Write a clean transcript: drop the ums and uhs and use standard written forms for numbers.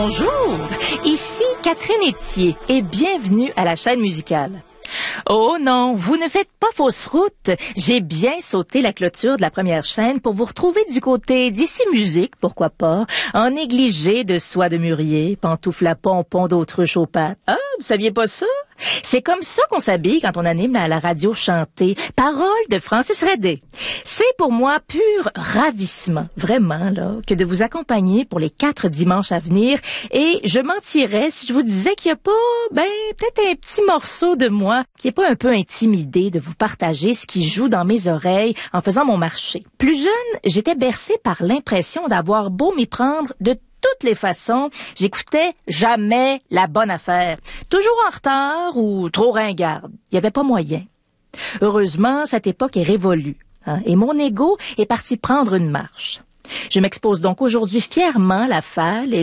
Bonjour, ici Catherine Etier et bienvenue à la chaîne musicale. Oh non, vous ne faites pas fausse route. J'ai bien sauté la clôture de la première chaîne pour vous retrouver du côté d'ici musique, pourquoi pas, en négligé de soie de mûrier, pantoufles à pompons d'autruche aux pattes. Ah, vous saviez pas ça? C'est comme ça qu'on s'habille quand on anime à la radio chantée. Paroles de Francis Redé. C'est pour moi pur ravissement, vraiment, là, que de vous accompagner pour les 4 dimanches à venir. Et je mentirais si je vous disais qu'il y a pas, peut-être un petit morceau de moi qui est pas un peu intimidé de vous partager ce qui joue dans mes oreilles en faisant mon marché. Plus jeune, j'étais bercée par l'impression d'avoir beau m'y prendre de toutes les façons, j'écoutais jamais la bonne affaire. Toujours en retard ou trop ringarde. Il n'y avait pas moyen. Heureusement, cette époque est révolue, et mon ego est parti prendre une marche. Je m'expose donc aujourd'hui fièrement la falle et